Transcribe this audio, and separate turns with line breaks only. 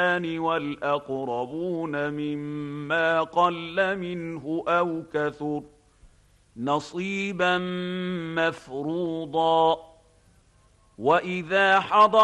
والأقربون مما قل منه أو كثر نصيبا مفروضا. وإذا حضر